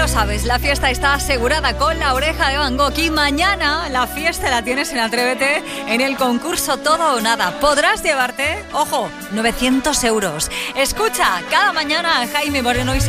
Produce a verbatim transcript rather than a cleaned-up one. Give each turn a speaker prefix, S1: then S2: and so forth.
S1: lo sabes, la fiesta está asegurada con La Oreja de Van Gogh y mañana la fiesta la tienes en Atrévete en el concurso Todo o Nada. Podrás llevarte, ojo, novecientos euros. Escucha cada mañana a Jaime Moreno y